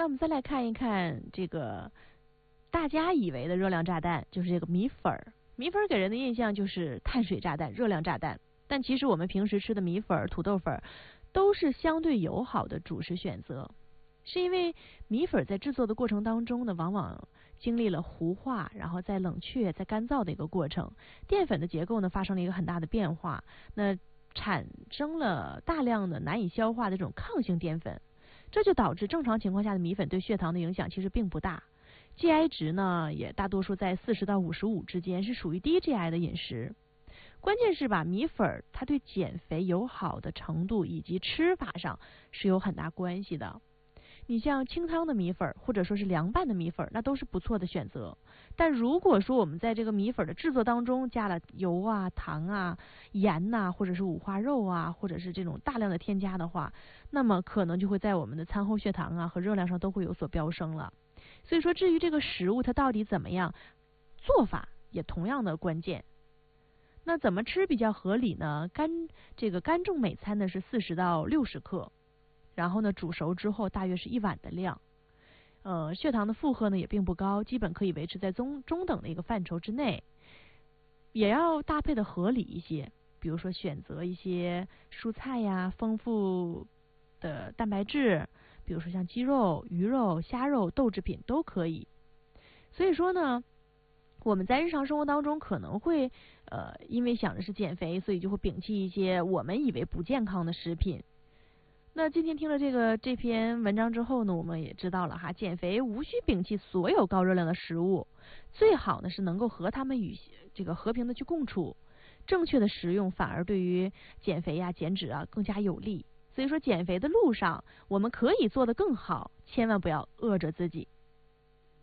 我们再来看一看这个大家以为的热量炸弹，就是这个米粉儿。米粉儿给人的印象就是碳水炸弹、热量炸弹，但其实我们平时吃的米粉儿、土豆粉儿都是相对友好的主食选择，是因为米粉在制作的过程当中呢，往往经历了糊化，然后再冷却、再干燥的一个过程，淀粉的结构呢发生了一个很大的变化，那产生了大量的难以消化的这种抗性淀粉，这就导致正常情况下的米粉对血糖的影响其实并不大。GI 值呢也大多数在40到55之间，是属于低 GI 的饮食。关键是吧，米粉它对减肥友好的程度以及吃法上是有很大关系的。你像清汤的米粉或者说是凉拌的米粉，那都是不错的选择。但如果说我们在这个米粉的制作当中加了油啊、糖啊、盐呐、或者是五花肉啊，或者是这种大量的添加的话，那么可能就会在我们的餐后血糖啊和热量上都会有所飙升了。所以说，至于这个食物它到底怎么样，做法也同样的关键。那怎么吃比较合理呢？这个干重每餐呢是40到60克。然后呢，煮熟之后大约是1碗的量，血糖的负荷呢也并不高，基本可以维持在中等的一个范畴之内，也要搭配的合理一些，比如说选择一些蔬菜呀，丰富的蛋白质，比如说像鸡肉、鱼肉、虾肉、豆制品都可以。所以说呢，我们在日常生活当中可能会因为想着是减肥，所以就会摒弃一些我们以为不健康的食品。那今天听了这篇文章之后呢，我们也知道了哈，减肥无需摒弃所有高热量的食物，最好呢是能够和它们与这个和平的去共处，正确的食用反而对于减肥呀、减脂啊更加有利。所以说减肥的路上，我们可以做得更好，千万不要饿着自己。